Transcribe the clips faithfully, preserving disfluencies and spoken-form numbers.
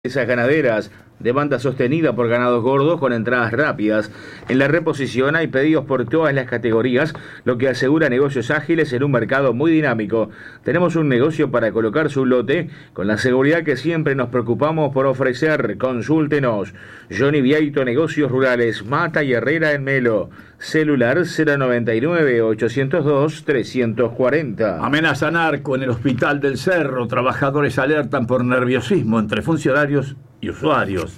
Esas ganaderas, demanda sostenida por ganados gordos con entradas rápidas. En la reposición hay pedidos por todas las categorías, lo que asegura negocios ágiles en un mercado muy dinámico. Tenemos un negocio para colocar su lote con la seguridad que siempre nos preocupamos por ofrecer. Consúltenos. Johnny Vieito, Negocios Rurales, Mata y Herrera en Melo. Celular cero noventa y nueve, ochocientos dos, trescientos cuarenta. Amenaza narco en el Hospital del Cerro. Trabajadores alertan por nerviosismo entre funcionarios y usuarios.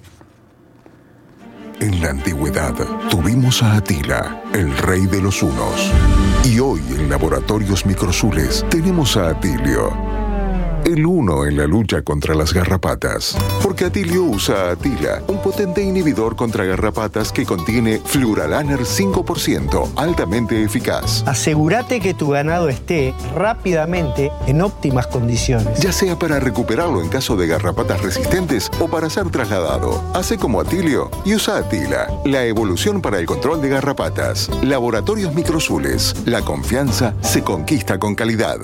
En la antigüedad tuvimos a Atila, el rey de los hunos. Y hoy en Laboratorios Microsules tenemos a Atilio, el uno en la lucha contra las garrapatas. Porque Atilio usa Atila, un potente inhibidor contra garrapatas que contiene Fluralaner cinco por ciento, altamente eficaz. Asegúrate que tu ganado esté rápidamente en óptimas condiciones. Ya sea para recuperarlo en caso de garrapatas resistentes o para ser trasladado. Hace como Atilio y usa Atila, la evolución para el control de garrapatas. Laboratorios Microsules, la confianza se conquista con calidad.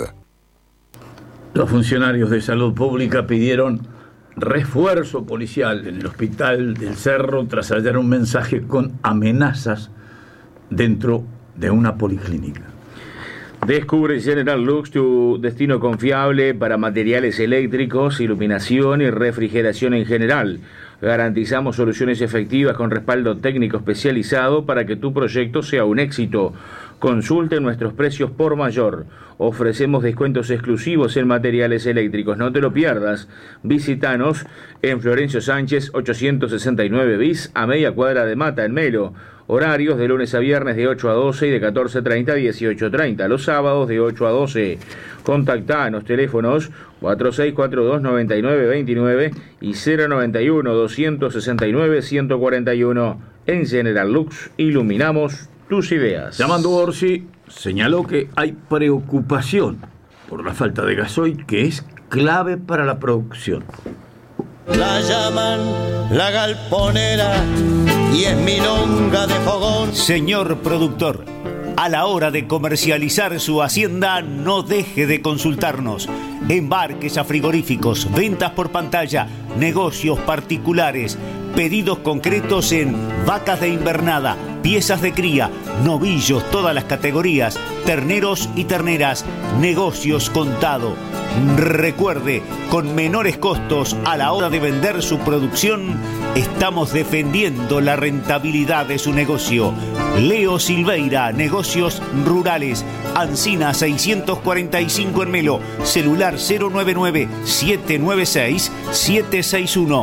Los funcionarios de salud pública pidieron refuerzo policial en el Hospital del Cerro tras hallar un mensaje con amenazas dentro de una policlínica. Descubre General Lux, tu destino confiable para materiales eléctricos, iluminación y refrigeración en general. Garantizamos soluciones efectivas con respaldo técnico especializado para que tu proyecto sea un éxito. Consulte nuestros precios por mayor. Ofrecemos descuentos exclusivos en materiales eléctricos. No te lo pierdas. Visítanos en Florencio Sánchez ochocientos sesenta y nueve bis, a media cuadra de Mata, en Melo. Horarios de lunes a viernes de ocho a doce y de catorce treinta a dieciocho treinta. Los sábados de ocho a doce. Contactanos, teléfonos cuatro seis cuatro dos, nueve nueve dos nueve y cero noventa y uno, doscientos sesenta y nueve, ciento cuarenta y uno. En General Lux iluminamos tus ideas. Llamando Orsi, señaló que hay preocupación por la falta de gasoil, que es clave para la producción. La llaman la galponera y es milonga de fogón. Señor productor, a la hora de comercializar su hacienda, no deje de consultarnos. Embarques a frigoríficos, ventas por pantalla, negocios particulares, pedidos concretos en vacas de invernada, piezas de cría, novillos, todas las categorías, terneros y terneras, negocios contado. Recuerde, con menores costos a la hora de vender su producción, estamos defendiendo la rentabilidad de su negocio. Leo Silveira, Negocios Rurales, Ancina seiscientos cuarenta y cinco en Melo, celular cero nueve nueve, siete nueve seis, siete seis uno.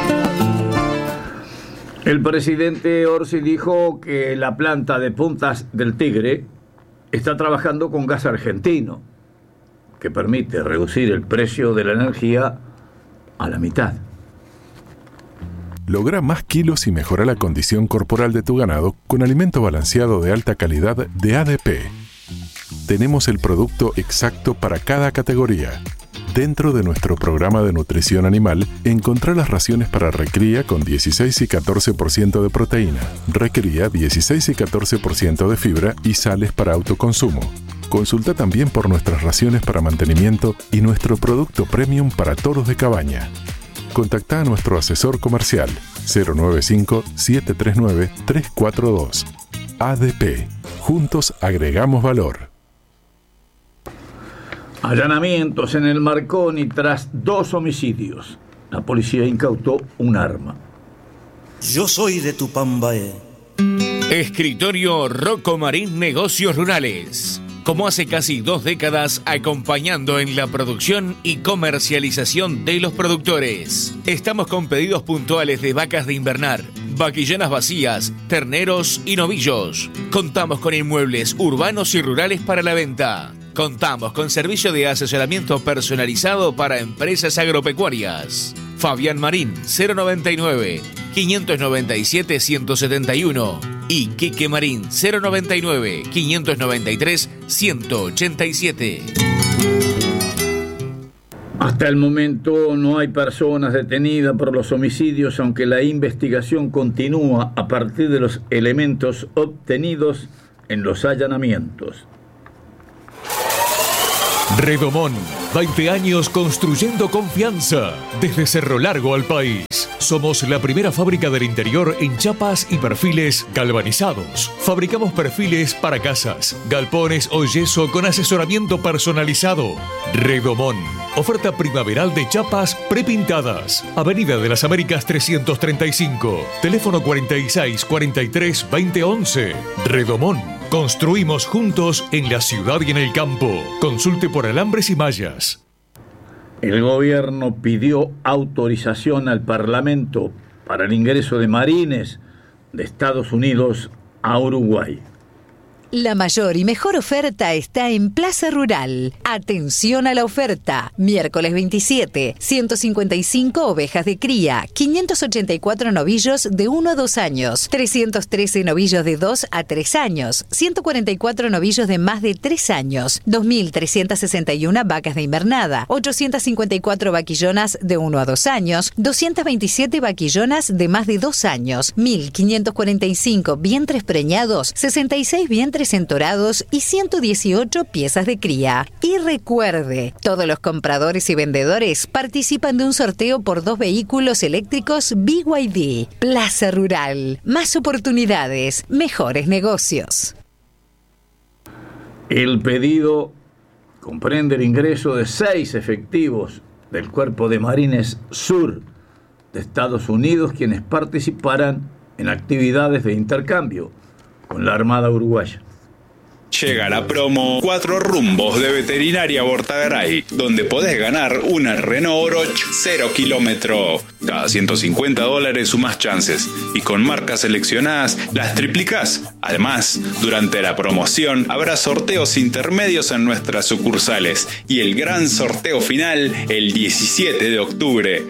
El presidente Orsi dijo que la planta de Puntas del Tigre está trabajando con gas argentino, que permite reducir el precio de la energía a la mitad. Logra más kilos y mejora la condición corporal de tu ganado con alimento balanceado de alta calidad de A D P. Tenemos el producto exacto para cada categoría. Dentro de nuestro programa de nutrición animal, encontrá las raciones para recría con dieciséis y catorce por ciento de proteína, recría dieciséis y catorce por ciento de fibra y sales para autoconsumo. Consulta también por nuestras raciones para mantenimiento y nuestro producto premium para toros de cabaña. Contacta a nuestro asesor comercial cero nueve cinco, siete tres nueve, tres cuatro dos. A D P. Juntos agregamos valor. Allanamientos en el Marconi tras dos homicidios. La policía incautó un arma. Yo soy de Tupambaé. Escritorio Rocco Marín Negocios Rurales. Como hace casi dos décadas, acompañando en la producción y comercialización de los productores. Estamos con pedidos puntuales de vacas de invernar, vaquillanas vacías, terneros y novillos. Contamos con inmuebles urbanos y rurales para la venta. Contamos con servicio de asesoramiento personalizado para empresas agropecuarias. Fabián Marín, cero noventa y nueve, quinientos noventa y siete, ciento setenta y uno. Y Quique Marín, cero noventa y nueve, quinientos noventa y tres, ciento ochenta y siete. Hasta el momento no hay personas detenidas por los homicidios, aunque la investigación continúa a partir de los elementos obtenidos en los allanamientos. Redomón, veinte años construyendo confianza desde Cerro Largo al país. Somos la primera fábrica del interior en chapas y perfiles galvanizados. Fabricamos perfiles para casas, galpones o yeso con asesoramiento personalizado. Redomón, oferta primaveral de chapas prepintadas. Avenida de las Américas trescientos treinta y cinco, teléfono cuarenta y seis, cuarenta y tres, veinte once. Redomón, construimos juntos en la ciudad y en el campo. Consulte por alambres y mallas. El gobierno pidió autorización al Parlamento para el ingreso de marines de Estados Unidos a Uruguay. La mayor y mejor oferta está en Plaza Rural. Atención a la oferta. Miércoles veintisiete, ciento cincuenta y cinco ovejas de cría, quinientos ochenta y cuatro novillos de uno a dos años, trescientos trece novillos de dos a tres años, ciento cuarenta y cuatro novillos de más de tres años, dos mil trescientas sesenta y una vacas de invernada, ochocientas cincuenta y cuatro vaquillonas de uno a dos años, doscientas veintisiete vaquillonas de más de dos años, mil quinientos cuarenta y cinco vientres preñados, sesenta y seis vientres entorados y ciento dieciocho piezas de cría. Y recuerde, todos los compradores y vendedores participan de un sorteo por dos vehículos eléctricos B Y D. Plaza Rural. Más oportunidades, mejores negocios. El pedido comprende el ingreso de seis efectivos del Cuerpo de Marines Sur de Estados Unidos, quienes participarán en actividades de intercambio con la Armada Uruguaya. Llega la promo Cuatro Rumbos de Veterinaria Bortagaray, donde podés ganar una Renault Oroch cero kilómetro. Cada ciento cincuenta dólares sumás chances y con marcas seleccionadas las triplicás. Además, durante la promoción habrá sorteos intermedios en nuestras sucursales y el gran sorteo final el diecisiete de octubre.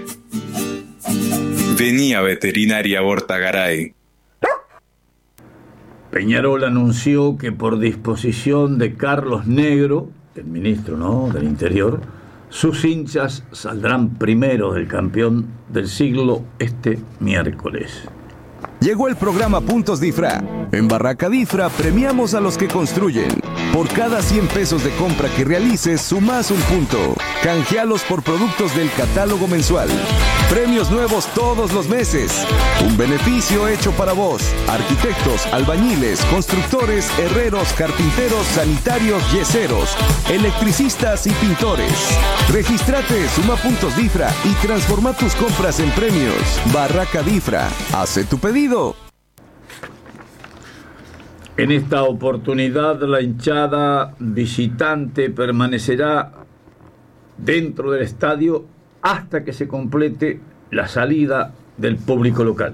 Vení a Veterinaria Bortagaray. Peñarol anunció que por disposición de Carlos Negro, el ministro, ¿no?, del Interior, sus hinchas saldrán primero del campeón del siglo este miércoles. Llegó el programa Puntos Difra. En Barraca Difra premiamos a los que construyen. Por cada cien pesos de compra que realices, sumás un punto. Canjealos por productos del catálogo mensual. Premios nuevos todos los meses. Un beneficio hecho para vos. Arquitectos, albañiles, constructores, herreros, carpinteros, sanitarios, yeseros, electricistas y pintores. Regístrate, suma Puntos Difra y transforma tus compras en premios. Barraca Difra. Hace tu pedido. En esta oportunidad, la hinchada visitante permanecerá dentro del estadio hasta que se complete la salida del público local.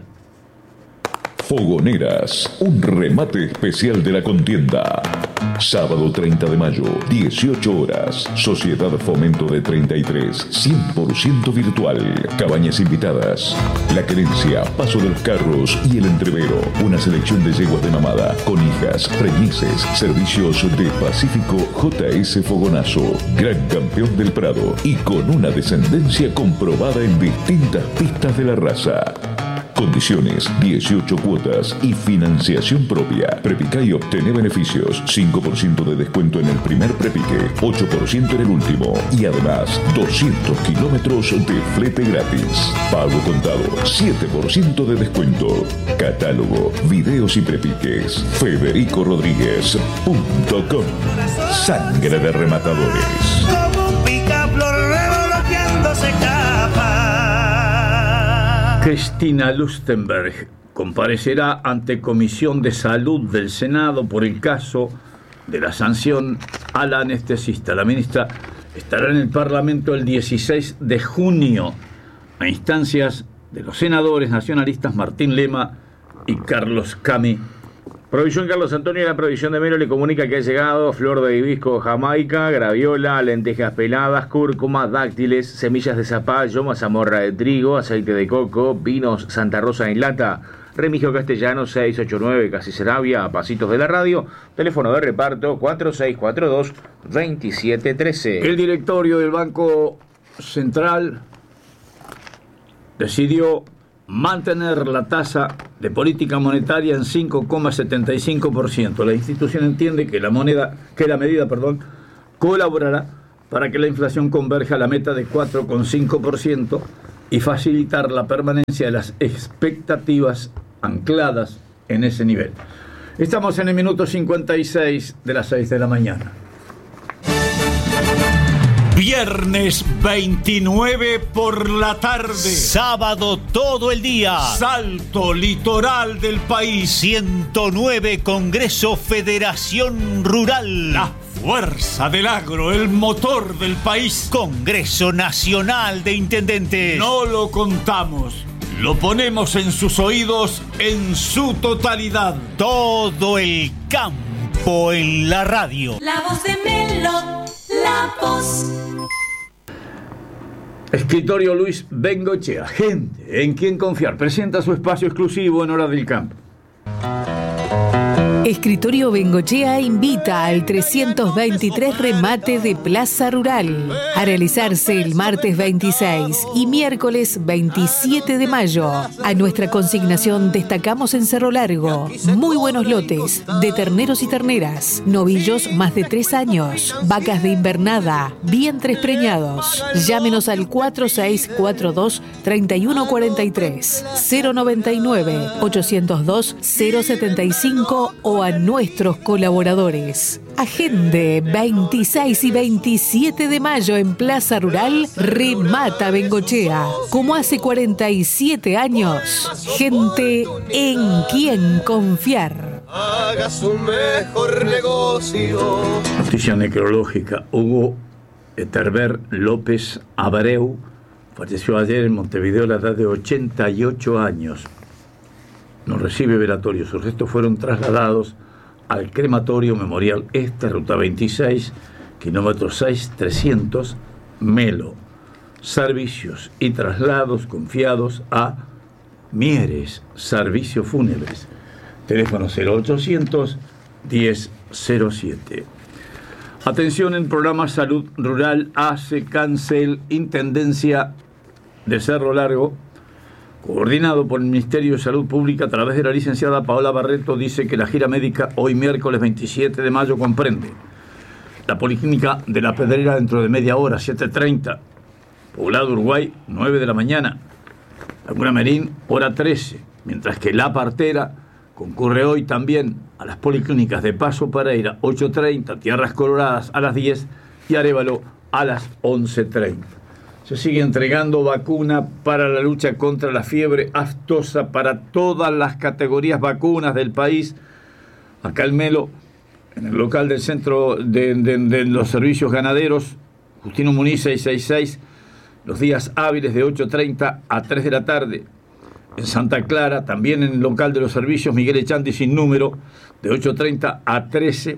Fogoneras, un remate especial de la contienda. Sábado treinta de mayo, dieciocho horas. Sociedad Fomento de treinta y tres, cien por ciento virtual. Cabañas invitadas. La Querencia, Paso de los Carros y El Entrevero. Una selección de yeguas de mamada, con hijas, preñices, servicios de Pacífico J S Fogonazo. Gran campeón del Prado y con una descendencia comprobada en distintas pistas de la raza. Condiciones, dieciocho cuotas y financiación propia. Prepica y obtiene beneficios. cinco por ciento de descuento en el primer prepique, ocho por ciento en el último. Y además, doscientos kilómetros de flete gratis. Pago contado, siete por ciento de descuento. Catálogo, videos y prepiques. Federico Rodríguez punto com. Sangre de rematadores. Como un picaflor revoloteándose capa. Cristina Lustenberg comparecerá ante Comisión de Salud del Senado por el caso de la sanción a la anestesista. La ministra estará en el Parlamento el dieciséis de junio a instancias de los senadores nacionalistas Martín Lema y Carlos Cami. Provisión Carlos Antonio, la provisión de Mero le comunica que ha llegado flor de hibisco jamaica, graviola, lentejas peladas, cúrcuma, dáctiles, semillas de zapallo, mazamorra de trigo, aceite de coco, vinos Santa Rosa en lata. Remigio Castellano seiscientos ochenta y nueve, Casi Sarabia, a pasitos de la radio. Teléfono de reparto cuatro seis cuatro dos, dos siete uno tres. El directorio del Banco Central decidió mantener la tasa de política monetaria en cinco coma setenta y cinco por ciento. La institución entiende que la moneda, que la medida, perdón, colaborará para que la inflación converja a la meta de cuatro coma cinco por ciento y facilitar la permanencia de las expectativas ancladas en ese nivel. Estamos en el minuto cincuenta y seis de las seis de la mañana. Viernes veintinueve por la tarde. Sábado todo el día. Salto litoral del país. ciento nueve Congreso Federación Rural. La fuerza del agro, el motor del país. Congreso Nacional de Intendentes. No lo contamos. Lo ponemos en sus oídos en su totalidad. Todo el campo en la radio. La voz de Melo, la voz. Escritorio Luis Bengochea, gente en quien confiar, presenta su espacio exclusivo en Hora del Campo. Escritorio Bengochea invita al trescientos veintitrés remate de Plaza Rural a realizarse el martes veintiséis y miércoles veintisiete de mayo. A nuestra consignación destacamos en Cerro Largo muy buenos lotes de terneros y terneras, novillos más de tres años, vacas de invernada, vientres preñados. Llámenos al cuatro seis cuatro dos, tres uno cuatro tres, cero noventa y nueve, ochocientos dos, cero setenta y cinco o a nuestros colaboradores. Agende veintiséis y veintisiete de mayo en Plaza Rural, remata Bengochea. Como hace cuarenta y siete años, gente en quien confiar. Haga su mejor negocio. Noticia necrológica. Hugo Eterber López Abreu falleció ayer en Montevideo a la edad de ochenta y ocho años. No recibe velatorio. Sus restos fueron trasladados al crematorio Memorial Este, ruta veintiséis, kilómetro seis mil trescientos, Melo. Servicios y traslados confiados a Mieres Servicios Fúnebres. Teléfono cero ochocientos, diez cero siete. Atención, en programa Salud Rural hace cancel Intendencia de Cerro Largo, coordinado por el Ministerio de Salud Pública a través de la licenciada Paola Barreto, dice que la gira médica hoy miércoles veintisiete de mayo comprende la Policlínica de la Pedrera dentro de media hora, siete treinta, Poblado Uruguay, nueve de la mañana, Laguna Merín, hora trece, mientras que La Partera concurre hoy también a las policlínicas de Paso Pereira, ocho treinta, Tierras Coloradas a las diez y Arévalo a las once treinta. Se sigue entregando vacuna para la lucha contra la fiebre aftosa para todas las categorías vacunas del país. Acá en Melo, en el local del Centro de, de, de los Servicios Ganaderos, Justino Muniz seiscientos sesenta y seis, los días hábiles de ocho treinta a tres de la tarde. En Santa Clara, también en el local de los servicios Miguel Echandi sin número, de ocho treinta a trece.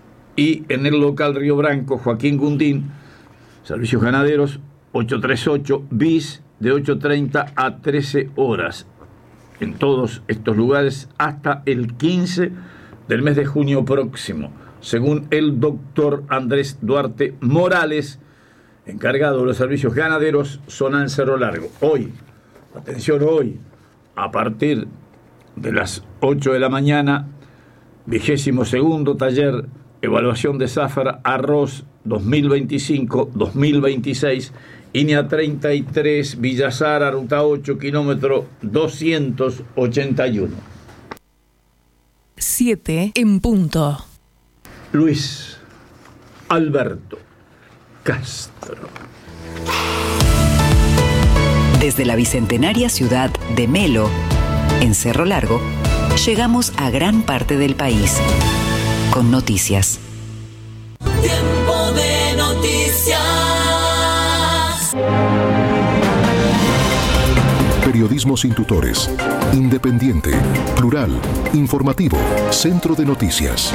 Y en el local Río Branco, Joaquín Gundín, Servicios Ganaderos, ochocientos treinta y ocho bis, de ocho treinta a trece horas. En todos estos lugares hasta el quince del mes de junio próximo, según el doctor Andrés Duarte Morales, encargado de los servicios ganaderos, zona en Cerro Largo. Hoy, atención hoy, a partir de las ocho de la mañana, vigésimo segundo taller, evaluación de zafra arroz dos mil veinticinco dos mil veintiséis, I N E A treinta y tres, Villa Sara, ruta ocho, kilómetro doscientos ochenta y uno. siete en punto. Luis Alberto Castro. Desde la bicentenaria ciudad de Melo, en Cerro Largo, llegamos a gran parte del país con noticias. Tiempo de noticias. Periodismo sin tutores, independiente, plural, informativo, Centro de Noticias.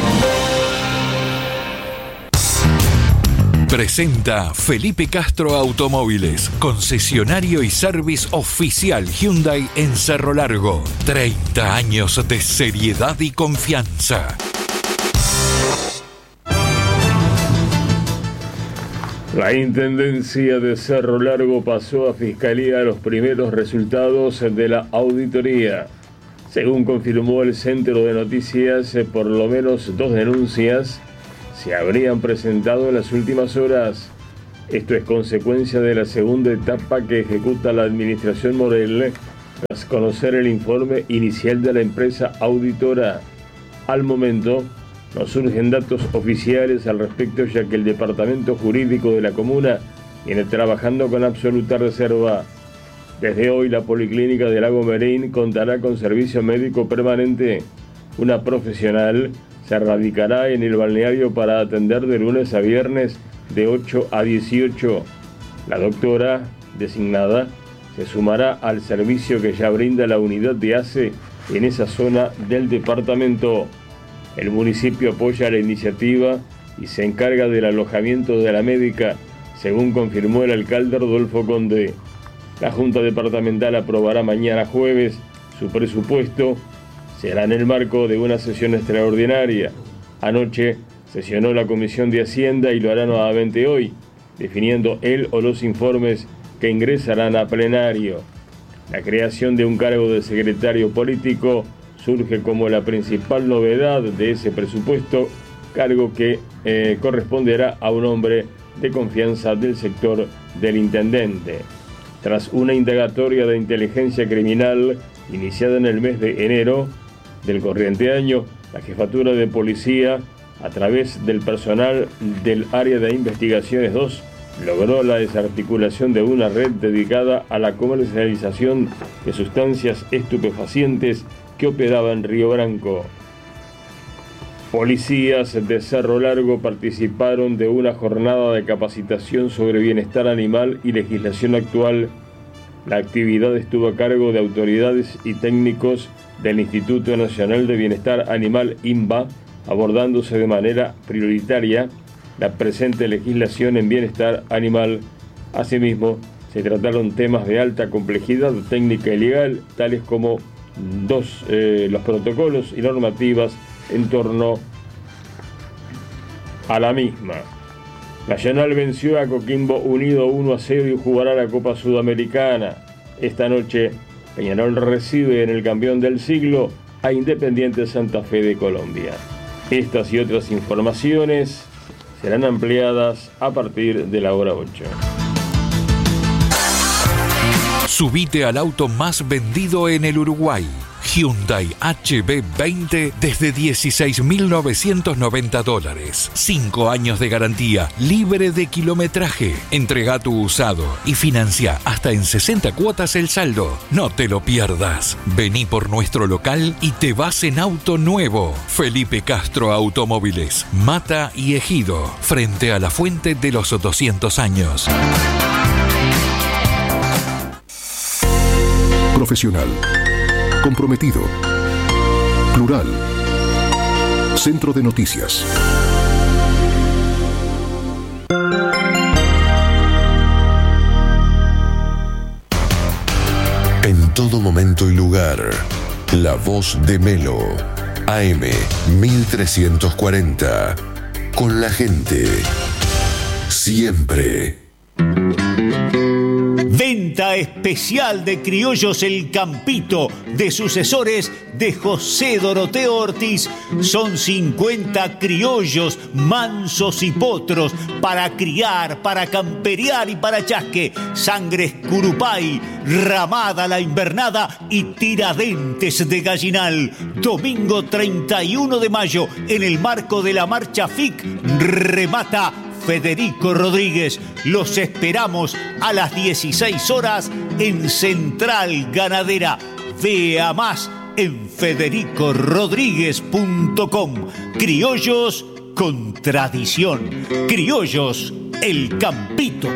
Presenta Felipe Castro Automóviles, concesionario y service oficial Hyundai en Cerro Largo. treinta años de seriedad y confianza. La Intendencia de Cerro Largo pasó a Fiscalía los primeros resultados de la auditoría. Según confirmó el Centro de Noticias, por lo menos dos denuncias se habrían presentado en las últimas horas. Esto es consecuencia de la segunda etapa que ejecuta la administración Morel tras conocer el informe inicial de la empresa auditora. Al momento, no surgen datos oficiales al respecto, ya que el departamento jurídico de la comuna viene trabajando con absoluta reserva. Desde hoy, la Policlínica de Lago Merín contará con servicio médico permanente. Una profesional se radicará en el balneario para atender de lunes a viernes de ocho a dieciocho. La doctora designada se sumará al servicio que ya brinda la unidad de A C E en esa zona del departamento. El municipio apoya la iniciativa y se encarga del alojamiento de la médica, según confirmó el alcalde Rodolfo Conde. La Junta Departamental aprobará mañana jueves su presupuesto. Será en el marco de una sesión extraordinaria. Anoche sesionó la Comisión de Hacienda y lo hará nuevamente hoy, definiendo él o los informes que ingresarán a plenario. La creación de un cargo de secretario político surge como la principal novedad de ese presupuesto, cargo que eh, corresponderá a un hombre de confianza del sector del intendente. Tras una indagatoria de inteligencia criminal iniciada en el mes de enero del corriente año, la Jefatura de Policía, a través del personal del Área de Investigaciones dos, logró la desarticulación de una red dedicada a la comercialización de sustancias estupefacientes que operaba en Río Branco. Policías de Cerro Largo participaron de una jornada de capacitación sobre bienestar animal y legislación actual. La actividad estuvo a cargo de autoridades y técnicos del Instituto Nacional de Bienestar Animal INBA, abordándose de manera prioritaria la presente legislación en bienestar animal. Asimismo, se trataron temas de alta complejidad técnica y legal, tales como dos, eh, los protocolos y normativas en torno a la misma. Nacional venció a Coquimbo Unido uno a cero y jugará la Copa Sudamericana. Esta noche, Peñarol recibe en el campeón del siglo a Independiente Santa Fe de Colombia. Estas y otras informaciones serán ampliadas a partir de la hora ocho. Subite al auto más vendido en el Uruguay. Hyundai H B veinte desde dieciséis mil novecientos noventa dólares. cinco años de garantía, libre de kilometraje. Entrega tu usado y financia hasta en sesenta cuotas el saldo. No te lo pierdas. Vení por nuestro local y te vas en auto nuevo. Felipe Castro Automóviles, Mata y Ejido, frente a la fuente de los doscientos años. Profesional. Comprometido. Plural. Centro de Noticias. En todo momento y lugar, la voz de Melo. A M mil trescientos cuarenta. Con la gente. Siempre. Venta especial de Criollos El Campito, de sucesores de José Doroteo Ortiz. Son cincuenta criollos, mansos y potros, para criar, para camperear y para chasque. Sangres curupay, ramada la invernada y tiradentes de gallinal. Domingo treinta y uno de mayo, en el marco de la marcha F I C, remata Federico Rodríguez. Los esperamos a las dieciséis horas en Central Ganadera. Vea más en federico rodríguez punto com. Criollos con tradición. Criollos El Campito.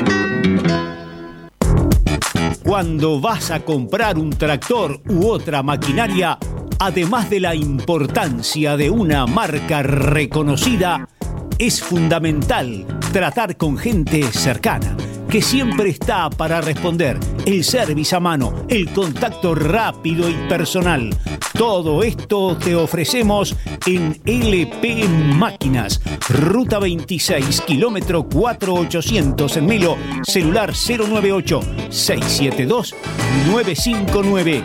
Cuando vas a comprar un tractor u otra maquinaria, además de la importancia de una marca reconocida, es fundamental tratar con gente cercana, que siempre está para responder, el service a mano, el contacto rápido y personal. Todo esto te ofrecemos en L P Máquinas, Ruta veintiséis, kilómetro cuatro mil ochocientos en Melo, celular cero nueve ocho, seis siete dos, nueve cinco nueve.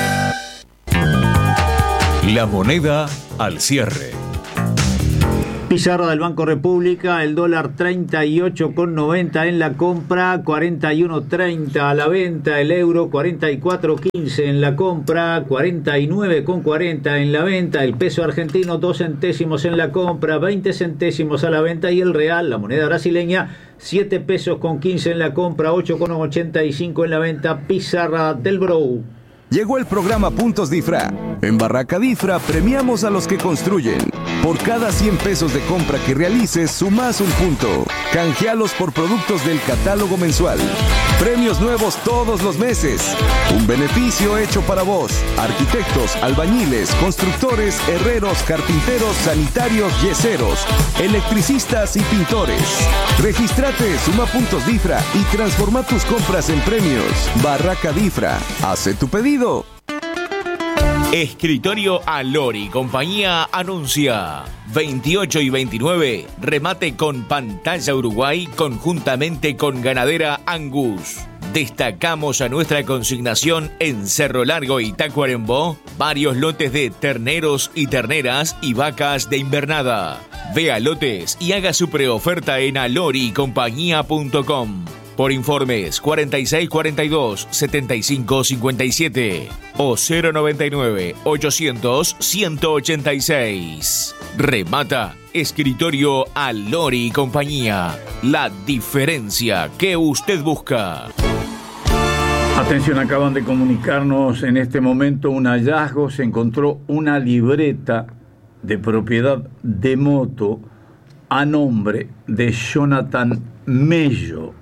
La moneda al cierre. Pizarra del Banco República, el dólar treinta y ocho con noventa en la compra, cuarenta y uno treinta a la venta, el euro cuarenta y cuatro quince en la compra, cuarenta y nueve con cuarenta en la venta, el peso argentino dos centésimos en la compra, veinte centésimos a la venta y el real, la moneda brasileña, siete pesos con quince en la compra, ocho con ochenta y cinco en la venta. Pizarra del Brou. Llegó el programa Puntos Difra. En Barraca Difra premiamos a los que construyen. Por cada cien pesos de compra que realices, sumás un punto. Canjealos por productos del catálogo mensual. Premios nuevos todos los meses. Un beneficio hecho para vos. Arquitectos, albañiles, constructores, herreros, carpinteros, sanitarios, yeseros, electricistas y pintores. Registrate, suma Puntos Difra y transforma tus compras en premios. Barraca Difra. Hace tu pedido. Escritorio Alori, compañía anuncia. veintiocho y veintinueve, remate con Pantalla Uruguay conjuntamente con Ganadera Angus. Destacamos a nuestra consignación en Cerro Largo y Tacuarembó varios lotes de terneros y terneras y vacas de invernada. Vea lotes y haga su preoferta en alori compañía punto com. Por informes cuarenta y seis cuarenta y dos setenta y cinco cincuenta y siete o cero noventa y nueve ochocientos ciento ochenta y seis. Remata Escritorio Alori y Compañía. La diferencia que usted busca. Atención, acaban de comunicarnos en este momento un hallazgo. Se encontró una libreta de propiedad de moto a nombre de Jonathan Mello.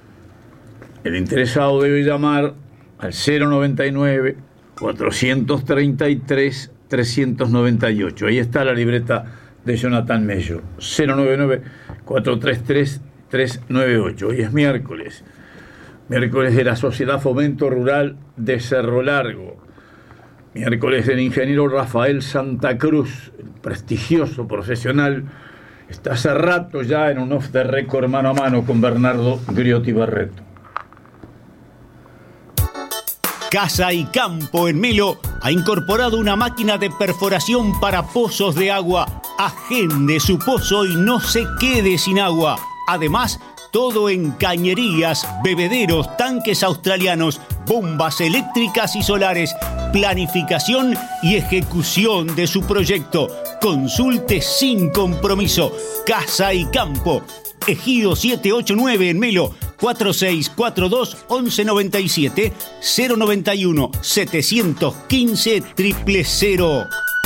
El interesado debe llamar al cero noventa y nueve cuatrocientos treinta y tres trescientos noventa y ocho. Ahí está la libreta de Jonathan Mello. cero noventa y nueve cuatrocientos treinta y tres trescientos noventa y ocho. Hoy es miércoles. Miércoles de la Sociedad Fomento Rural de Cerro Largo. Miércoles del ingeniero Rafael Santa Cruz, el prestigioso profesional. Está hace rato ya en un off the record mano a mano con Bernardo Griotti Barreto. Casa y Campo en Melo ha incorporado una máquina de perforación para pozos de agua. Agende su pozo y no se quede sin agua. Además, todo en cañerías, bebederos, tanques australianos, bombas eléctricas y solares, planificación y ejecución de su proyecto. Consulte sin compromiso. Casa y Campo. Ejido setecientos ochenta y nueve en Melo, cuatro seis cuatro dos once noventa y siete, cero noventa y uno setecientos quince cero cero.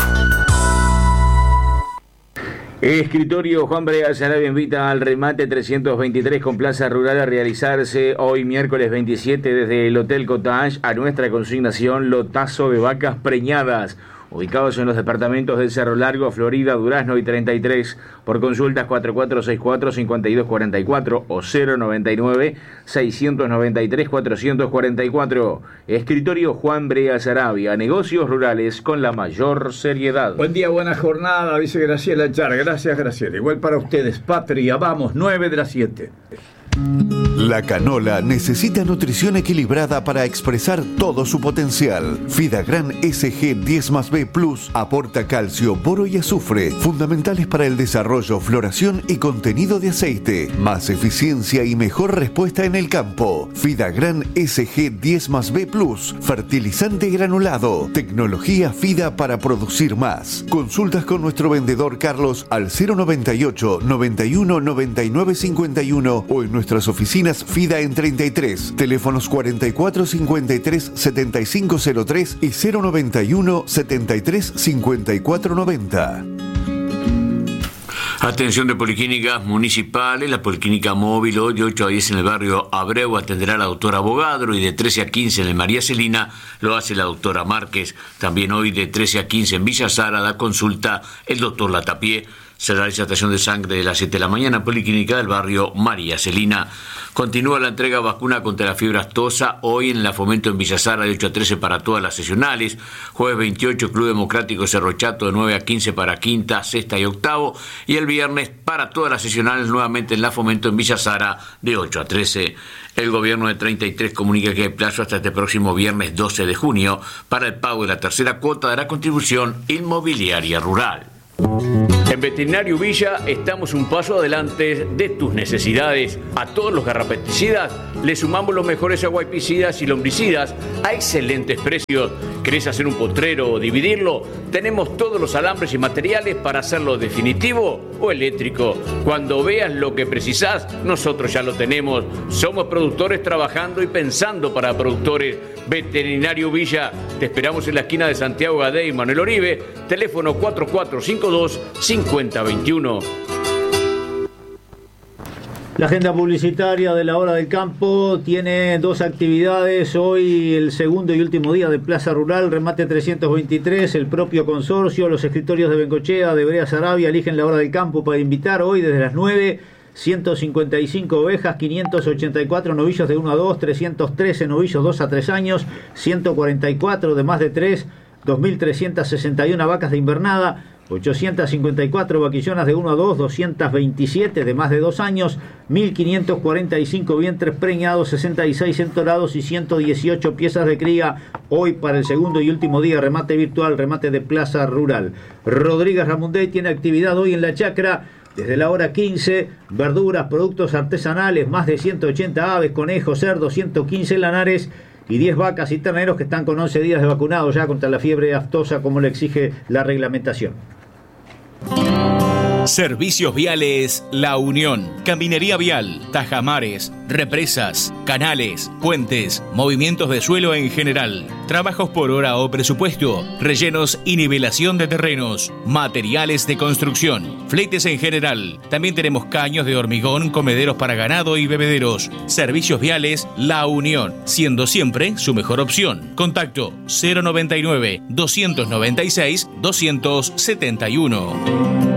Escritorio Juan Brea Sarabia invita al remate trescientos veintitrés con Plaza Rural a realizarse hoy miércoles veintisiete desde el Hotel Cottage a nuestra consignación Lotazo de Vacas Preñadas. Ubicados en los departamentos de Cerro Largo, Florida, Durazno y treinta y tres. Por consultas cuatro cuatro seis cuatro cinco dos cuatro cuatro o cero noventa y nueve seiscientos noventa y tres cuatrocientos cuarenta y cuatro. Escritorio Juan Brea Sarabia. Negocios rurales con la mayor seriedad. Buen día, buena jornada, dice Graciela Char. Gracias, Graciela. Igual para ustedes, patria. Vamos, nueve de las siete. La canola necesita nutrición equilibrada para expresar todo su potencial. Fidagran S G diez más B Plus aporta calcio, boro y azufre, fundamentales para el desarrollo, floración y contenido de aceite. Más eficiencia y mejor respuesta en el campo. Fidagran S G diez más B Plus, fertilizante granulado. Tecnología FIDA para producir más. Consultas con nuestro vendedor Carlos al cero noventa y ocho noventa y uno noventa y nueve cincuenta y uno o en nuestras oficinas FIDA en treinta y tres, teléfonos cuarenta y cuatro cincuenta y tres setenta y cinco cero tres y cero noventa y uno setenta y tres cincuenta y cuatro noventa. Atención de Policlínicas Municipales, la Policlínica Móvil hoy de ocho a diez en el barrio Abreu atenderá a la doctora Bogadro y de trece a quince en el María Celina lo hace la doctora Márquez. También hoy de trece a quince en Villa Sara da consulta el doctor Latapié. Será la estación de sangre de las siete de la mañana, Policlínica del barrio María Celina. Continúa la entrega de vacuna contra la fiebre aftosa, hoy en la Fomento en Villa Sara de ocho a trece para todas las sesionales. Jueves veintiocho, Club Democrático Cerro Chato de nueve a quince para quinta, sexta y octavo. Y el viernes para todas las sesionales nuevamente en la Fomento en Villa Sara de ocho a trece. El gobierno de treinta y tres comunica que hay plazo hasta este próximo viernes doce de junio para el pago de la tercera cuota de la contribución inmobiliaria rural. En Veterinario Villa estamos un paso adelante de tus necesidades. A todos los garrapeticidas le sumamos los mejores aguaipicidas y lombricidas a excelentes precios. ¿Querés hacer un potrero o dividirlo? Tenemos todos los alambres y materiales para hacerlo definitivo o eléctrico. Cuando veas lo que precisás, nosotros ya lo tenemos. Somos productores trabajando y pensando para productores. Veterinario Villa, te esperamos en la esquina de Santiago Gadea y Manuel Oribe, teléfono cuatro cuatro cinco dos, cinco cero dos uno. La agenda publicitaria de la Hora del Campo tiene dos actividades. Hoy el segundo y último día de Plaza Rural, remate trescientos veintitrés, el propio consorcio, los escritorios de Bengochea, de Brea Sarabia, eligen la Hora del Campo para invitar hoy desde las nueve. ciento cincuenta y cinco ovejas, quinientos ochenta y cuatro novillos de uno a dos, trescientos trece novillos dos a tres años, ciento cuarenta y cuatro de más de tres, dos mil trescientas sesenta y una vacas de invernada, ochocientas cincuenta y cuatro vaquillonas de uno a dos, doscientos veintisiete de más de dos años, mil quinientos cuarenta y cinco vientres preñados, sesenta y seis entorados y ciento dieciocho piezas de cría. Hoy para el segundo y último día, remate virtual, remate de Plaza Rural. Rodríguez Ramundey tiene actividad hoy en la chacra. Desde la hora quince, verduras, productos artesanales, más de ciento ochenta aves, conejos, cerdos, ciento quince lanares y diez vacas y terneros que están con once días de vacunado ya contra la fiebre aftosa como le exige la reglamentación. Servicios Viales La Unión. Caminería vial, tajamares, represas, canales, puentes, movimientos de suelo en general, trabajos por hora o presupuesto, rellenos y nivelación de terrenos, materiales de construcción, fletes en general. También tenemos caños de hormigón, comederos para ganado y bebederos. Servicios Viales La Unión, siendo siempre su mejor opción. Contacto cero noventa y nueve, doscientos noventa y seis, doscientos setenta y uno.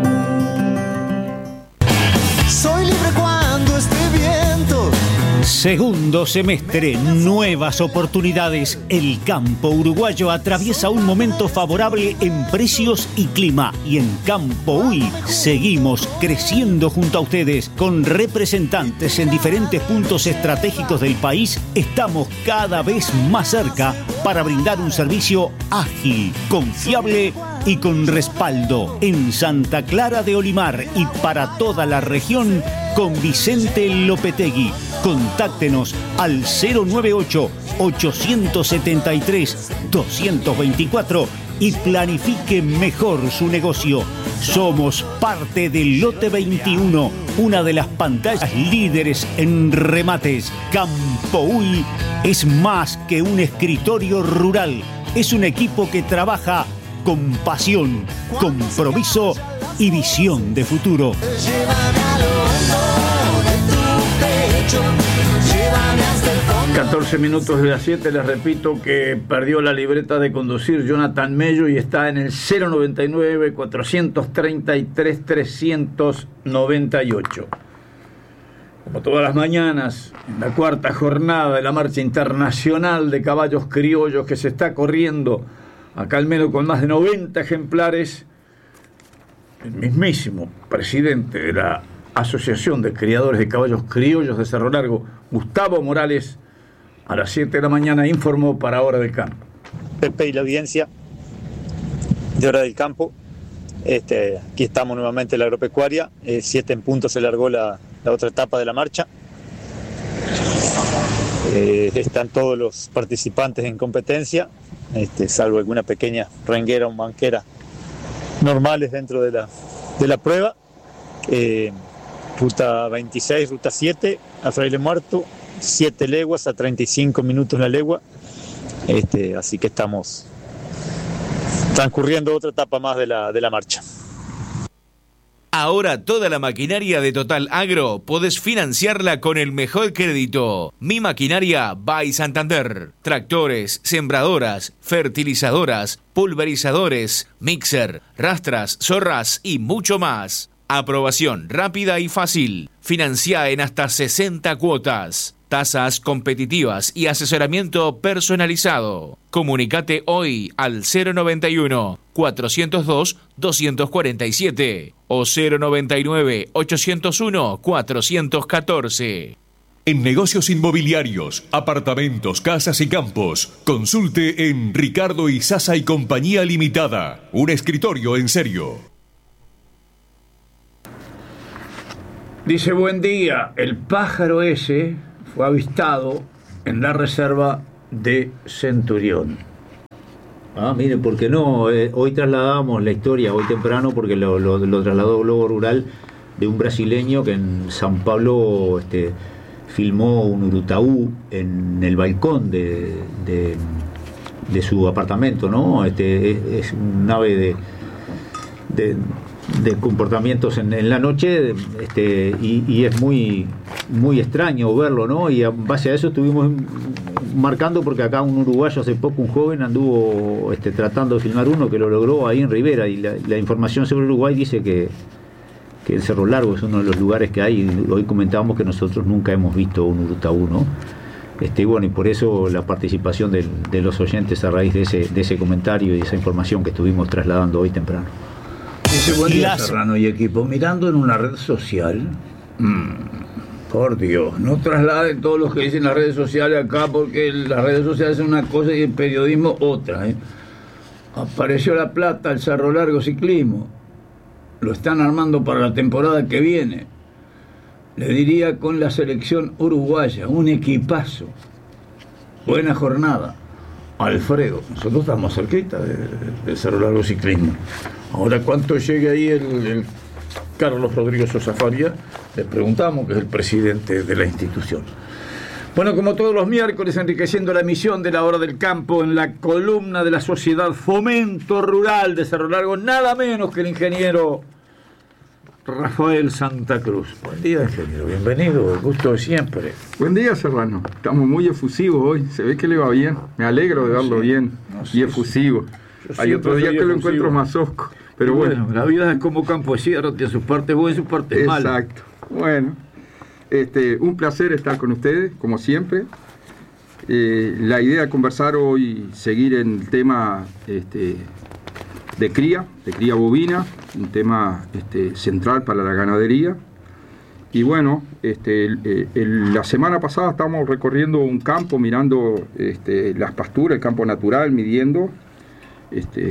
Soy libre cuando esté viento. Segundo semestre, nuevas oportunidades. El campo uruguayo atraviesa un momento favorable en precios y clima. Y en Campo Uy seguimos creciendo junto a ustedes. Con representantes en diferentes puntos estratégicos del país, estamos cada vez más cerca para brindar un servicio ágil, confiable y con respaldo. En Santa Clara de Olimar y para toda la región, con Vicente Lopetegui. Contáctenos al cero noventa y ocho, ochocientos setenta y tres, doscientos veinticuatro y planifique mejor su negocio. Somos parte del Lote veintiuno, una de las pantallas líderes en remates. Campo Uy es más que un escritorio rural. Es un equipo que trabaja con pasión, compromiso y visión de futuro. catorce minutos de las siete, les repito que perdió la libreta de conducir Jonathan Mello y está en el cero noventa y nueve, cuatrocientos treinta y tres, trescientos noventa y ocho. Como todas las mañanas, en la cuarta jornada de la Marcha Internacional de Caballos Criollos que se está corriendo acá al menos con más de noventa ejemplares, el mismísimo presidente de la Asociación de Criadores de Caballos Criollos de Cerro Largo, Gustavo Morales, a las siete de la mañana informó para Hora del Campo. Pepe y la audiencia de Hora del Campo. Este, aquí estamos nuevamente en la agropecuaria. Eh, siete en punto se largó la, la otra etapa de la marcha. Eh, están todos los participantes en competencia, este, salvo alguna pequeña renguera o manquera normales dentro de la, de la prueba. Eh, ruta veintiséis, ruta siete, a Fraile Muerto, siete leguas a treinta y cinco minutos la legua. Este, así que estamos transcurriendo otra etapa más de la, de la marcha. Ahora toda la maquinaria de Total Agro podés financiarla con el mejor crédito. Mi Maquinaria by Santander. Tractores, sembradoras, fertilizadoras, pulverizadores, mixer, rastras, zorras y mucho más. Aprobación rápida y fácil. Financia en hasta sesenta cuotas. Tasas competitivas y asesoramiento personalizado. Comunicate hoy al cero noventa y uno, cuatrocientos dos, doscientos cuarenta y siete o cero noventa y nueve, ochocientos uno, cuatrocientos catorce. En negocios inmobiliarios, apartamentos, casas y campos, consulte en Ricardo Izaza y Compañía Limitada. Un escritorio en serio. Dice, buen día, el pájaro ese fue avistado en la reserva de Centurión. Ah, mire, ¿por qué no? Eh, hoy trasladamos la historia, hoy temprano, porque lo, lo, lo trasladó Globo Rural, de un brasileño que en San Pablo este, filmó un urutaú en el balcón de, de, de su apartamento, ¿no? Este, es, es un ave de... de de comportamientos en, en la noche, este, y, y es muy muy extraño verlo, ¿no? Y a base a eso estuvimos marcando, porque acá un uruguayo hace poco, un joven, anduvo este, tratando de filmar uno que lo logró ahí en Rivera, y la, la información sobre Uruguay dice que, que el Cerro Largo es uno de los lugares que hay, y hoy comentábamos que nosotros nunca hemos visto un urutaú, ¿no? Este, y bueno, y por eso la participación de, de los oyentes a raíz de ese, de ese comentario y esa información que estuvimos trasladando hoy temprano. Dice, buen día, Serrano y equipo. Mirando en una red social, mmm, por Dios, no trasladen todos los que dicen las redes sociales acá, porque las redes sociales son una cosa y el periodismo otra, ¿eh? Apareció La Plata, el Cerro Largo Ciclismo. Lo están armando para la temporada que viene. Le diría con la selección uruguaya, un equipazo. Buena jornada. Alfredo, nosotros estamos cerquita del Cerro Largo Ciclismo. Ahora, ¿cuánto llegue ahí el, el Carlos Rodríguez Sosa Faria? Le preguntamos, que es el presidente de la institución. Bueno, como todos los miércoles, enriqueciendo la emisión de La Hora del Campo en la columna de la Sociedad Fomento Rural de Cerro Largo, nada menos que el ingeniero Rafael Santa Cruz. Buen día, ingeniero, bienvenido, el gusto de siempre. Buen día, Serrano. Estamos muy efusivos hoy, se ve que le va bien. Me alegro de verlo no sé, bien no sé, y efusivo. Hay otro día que efusivo. Lo encuentro más osco, pero bueno, bueno. La vida es como campo de sierra, tiene sus partes buenas y sus partes malas. Exacto. Bueno, este, un placer estar con ustedes, como siempre. Eh, la idea de conversar hoy, seguir en el tema este, de cría, de cría bovina, un tema este, central para la ganadería. Y bueno, este, el, el, la semana pasada estábamos recorriendo un campo, mirando este, las pasturas, el campo natural, midiendo este,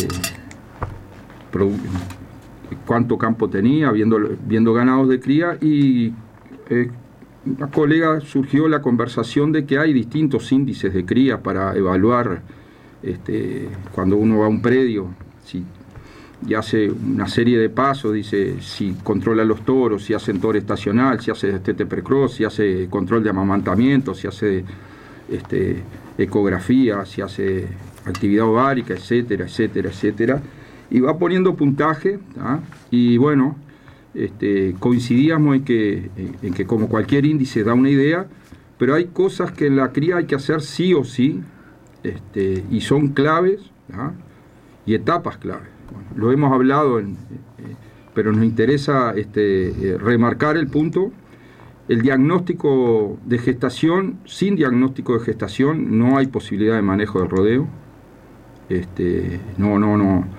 pro, cuánto campo tenía, viendo, viendo ganados de cría, y eh, una colega surgió la conversación de que hay distintos índices de cría para evaluar este, cuando uno va a un predio, si y hace una serie de pasos, dice si controla los toros, si hace toro estacional, si hace destete precroz, si hace control de amamantamiento, si hace este, ecografía, si hace actividad ovárica, etcétera, etcétera, etcétera, y va poniendo puntaje, ¿tá? Y bueno, este, coincidíamos en que, en que como cualquier índice da una idea, pero hay cosas que en la cría hay que hacer sí o sí, este, y son claves, ¿tá? Y etapas claves. Bueno, lo hemos hablado, en, eh, pero nos interesa este, eh, remarcar el punto. El diagnóstico de gestación, sin diagnóstico de gestación no hay posibilidad de manejo del rodeo. Este, no, no, no.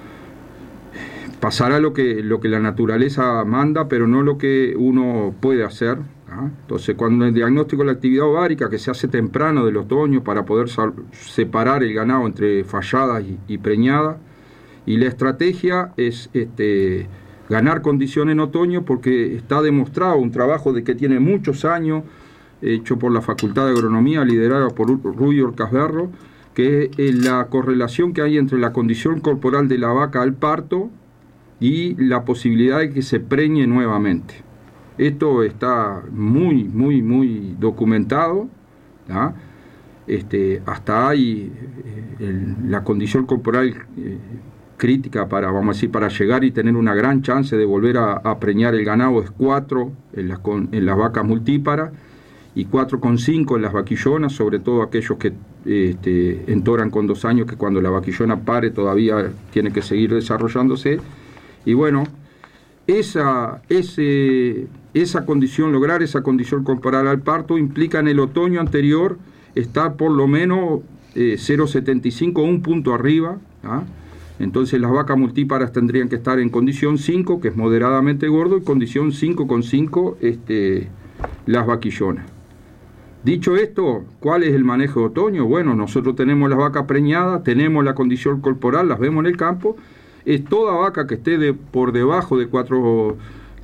Pasará lo que, lo que la naturaleza manda, pero no lo que uno puede hacer. ¿Ah? Entonces, cuando el diagnóstico de la actividad ovárica, que se hace temprano del otoño para poder separar el ganado entre falladas y, y preñadas, y la estrategia es este, ganar condición en otoño, porque está demostrado un trabajo de que tiene muchos años, hecho por la Facultad de Agronomía, liderada por Rubio Casberro, que es la correlación que hay entre la condición corporal de la vaca al parto y la posibilidad de que se preñe nuevamente. Esto está muy, muy, muy documentado, ¿ah? Este, hasta hay eh, el, la condición corporal eh, crítica para, vamos a decir, para llegar y tener una gran chance de volver a, a preñar el ganado es cuatro en las, con, en las vacas multíparas y cuatro coma cinco en las vaquillonas, sobre todo aquellos que este, entoran con dos años, que cuando la vaquillona pare todavía tiene que seguir desarrollándose. Y bueno, esa, ese, esa condición, lograr esa condición corporal al parto, implica en el otoño anterior estar por lo menos eh, cero coma setenta y cinco, un punto arriba, ¿ah? Entonces las vacas multíparas tendrían que estar en condición cinco, que es moderadamente gordo, y condición cinco coma cinco este, las vaquillonas. Dicho esto, ¿cuál es el manejo de otoño? Bueno, nosotros tenemos las vacas preñadas, tenemos la condición corporal, las vemos en el campo. Es toda vaca que esté de, por debajo de cuatro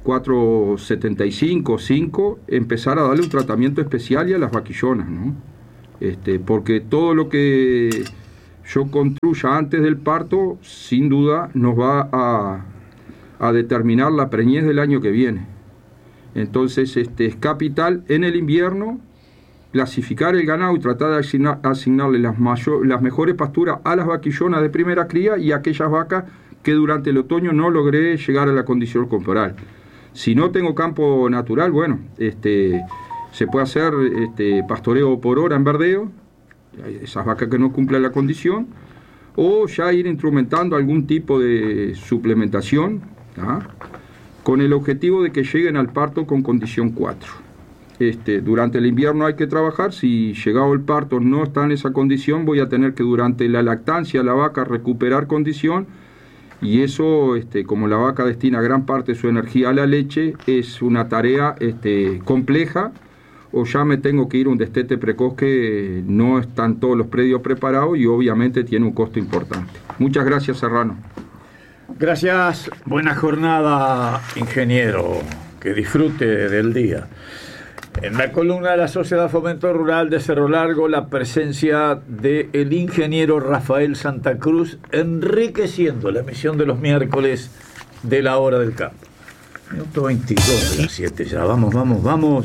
cuatro setenta y cinco, cinco, empezar a darle un tratamiento especial y a las vaquillonas, ¿no? Este, porque todo lo que yo construya antes del parto, sin duda, nos va a, a determinar la preñez del año que viene. Entonces, este, es capital en el invierno clasificar el ganado y tratar de asignar, asignarle las, mayor, las mejores pasturas a las vaquillonas de primera cría y a aquellas vacas que durante el otoño no logré llegar a la condición corporal. Si no tengo campo natural, bueno, este, se puede hacer este, pastoreo por hora en verdeo, esas vacas que no cumplen la condición, o ya ir instrumentando algún tipo de suplementación, ¿tá? Con el objetivo de que lleguen al parto con condición cuatro. Este, durante el invierno hay que trabajar, si llegado el parto no está en esa condición, voy a tener que durante la lactancia la vaca recuperar condición, y eso, este, como la vaca destina gran parte de su energía a la leche, es una tarea este, compleja, o ya me tengo que ir a un destete precoz que no están todos los predios preparados y obviamente tiene un costo importante. Muchas gracias, Serrano. Gracias, buena jornada, ingeniero, que disfrute del día. En la columna de la Sociedad Fomento Rural de Cerro Largo, la presencia del ingeniero Rafael Santa Cruz, enriqueciendo la emisión de los miércoles de la Hora del Campo. Minuto veintidós de las siete ya, vamos, vamos, vamos.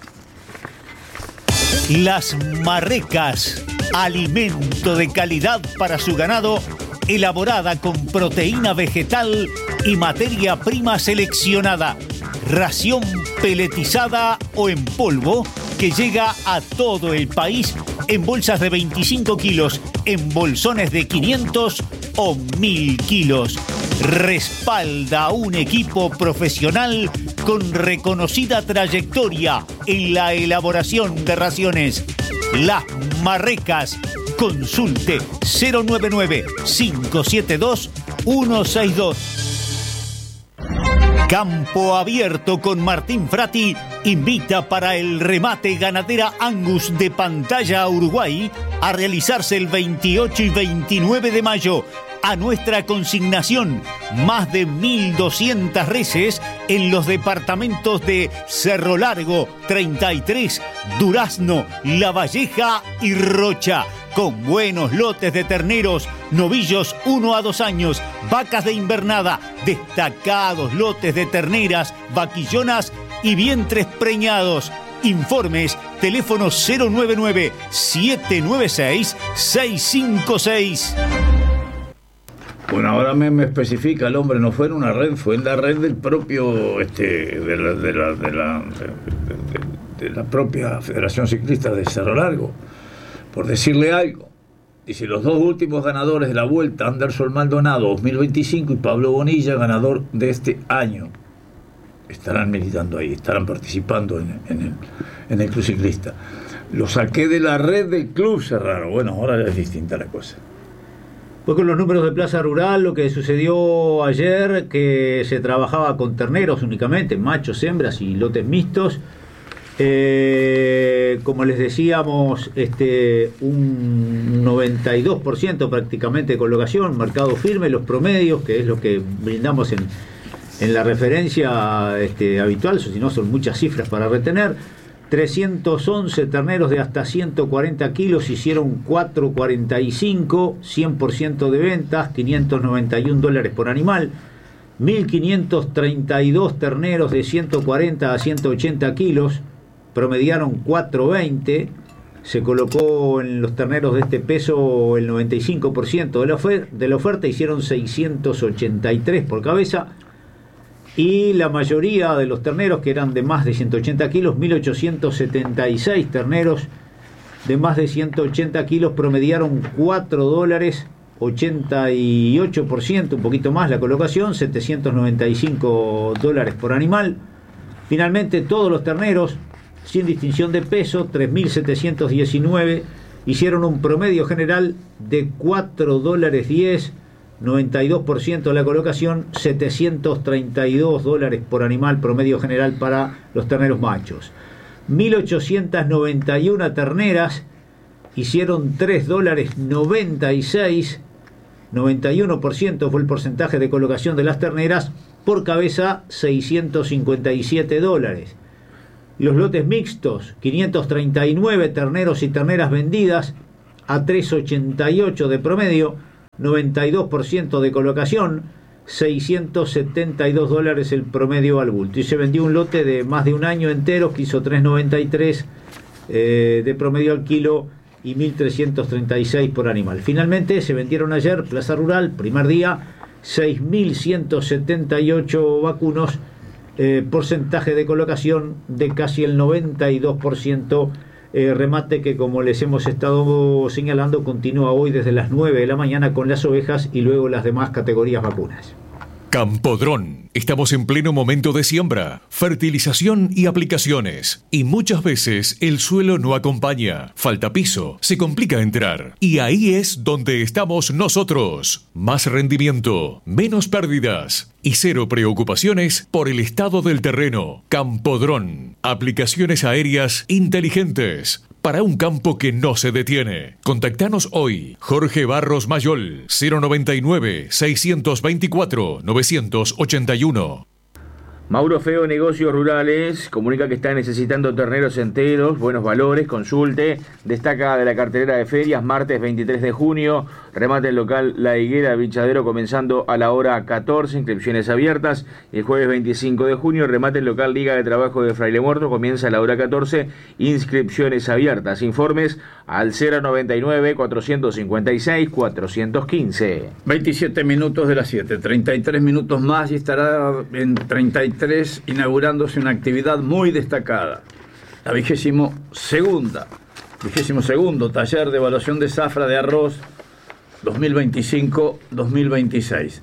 Las marrecas, alimento de calidad para su ganado, elaborada con proteína vegetal y materia prima seleccionada. Ración peletizada o en polvo que llega a todo el país en bolsas de veinticinco kilos, en bolsones de quinientos o mil kilos. Respalda a un equipo profesional con reconocida trayectoria en la elaboración de raciones. Las Marrecas. Consulte cero nueve nueve, cinco siete dos, uno seis dos. Campo Abierto con Martín Frati invita para el remate ganadera Angus de Pantalla, Uruguay, a realizarse el veintiocho y veintinueve de mayo. A nuestra consignación, más de mil doscientas reses en los departamentos de Cerro Largo, treinta y tres, Durazno, La Valleja y Rocha, con buenos lotes de terneros, novillos uno a dos años, vacas de invernada, destacados lotes de terneras, vaquillonas y vientres preñados. Informes, teléfono cero nueve nueve, siete nueve seis, seis cinco seis. Bueno, ahora me, me especifica el hombre, no fue en una red, fue en la red del propio, este, de la, de la, de la, de, de, de la propia Federación Ciclista de Cerro Largo, por decirle algo. Dice, los dos últimos ganadores de la Vuelta, Anderson Maldonado dos mil veinticinco y Pablo Bonilla, ganador de este año, estarán militando ahí, estarán participando en, en, el, en el Club Ciclista. Lo saqué de la red del Club Serrano. Bueno, ahora es distinta la cosa. Pues con los números de Plaza Rural, lo que sucedió ayer, que se trabajaba con terneros únicamente, machos, hembras y lotes mixtos. Eh, como les decíamos, este, un noventa y dos por ciento prácticamente de colocación, mercado firme, los promedios, que es lo que brindamos en, en la referencia este, habitual, si no son muchas cifras para retener. trescientos once terneros de hasta ciento cuarenta kilos hicieron cuatro cuarenta y cinco, cien por ciento de ventas, quinientos noventa y un dólares por animal. mil quinientos treinta y dos terneros de ciento cuarenta a ciento ochenta kilos promediaron cuatro veinte. Se colocó en los terneros de este peso el noventa y cinco por ciento de la, ofer- de la oferta, hicieron seiscientos ochenta y tres por cabeza. Y la mayoría de los terneros, que eran de más de ciento ochenta kilos, mil ochocientos setenta y seis terneros de más de ciento ochenta kilos promediaron cuatro dólares, ochenta y ocho por ciento, un poquito más la colocación, setecientos noventa y cinco dólares por animal. Finalmente, todos los terneros, sin distinción de peso, tres mil setecientos diecinueve, hicieron un promedio general de cuatro dólares diez, noventa y dos por ciento de la colocación, setecientos treinta y dos dólares por animal promedio general para los terneros machos. mil ochocientas noventa y una terneras hicieron tres dólares noventa y seis, noventa y uno por ciento fue el porcentaje de colocación de las terneras, por cabeza seiscientos cincuenta y siete dólares. Los lotes mixtos, quinientos treinta y nueve terneros y terneras vendidas a tres ochenta y ocho de promedio, noventa y dos por ciento de colocación, seiscientos setenta y dos dólares el promedio al bulto. Y se vendió un lote de más de un año entero que hizo tres noventa y tres eh, de promedio al kilo y mil trescientos treinta y seis por animal. Finalmente se vendieron ayer, Plaza Rural, primer día, seis mil ciento setenta y ocho vacunos, eh, porcentaje de colocación de casi el noventa y dos por ciento, eh, remate que, como les hemos estado señalando, continúa hoy desde las nueve de la mañana con las ovejas y luego las demás categorías vacunas. Campodrón. Estamos en pleno momento de siembra, fertilización y aplicaciones. Y muchas veces el suelo no acompaña. Falta piso, se complica entrar. Y ahí es donde estamos nosotros. Más rendimiento, menos pérdidas y cero preocupaciones por el estado del terreno. Campodrón. Aplicaciones aéreas inteligentes para un campo que no se detiene. Contactanos hoy. Jorge Barros Mayol, cero noventa y nueve, seiscientos veinticuatro, novecientos ochenta y uno. Mauro Feo, Negocios Rurales, comunica que está necesitando terneros enteros, buenos valores, consulte. Destaca de la cartelera de ferias, martes veintitrés de junio, remate el local La Higuera, Bichadero, comenzando a la hora catorce, inscripciones abiertas. El jueves veinticinco de junio, remate el local Liga de Trabajo de Fraile Muerto, comienza a la hora catorce, inscripciones abiertas. Informes al cero noventa y nueve, cuatrocientos cincuenta y seis, cuatrocientos quince. veintisiete minutos de las siete, treinta y tres minutos más y estará en treinta y tres inaugurándose una actividad muy destacada, la vigésimo segunda, vigésimo segundo taller de evaluación de zafra de arroz dos mil veinticinco dos mil veintiséis,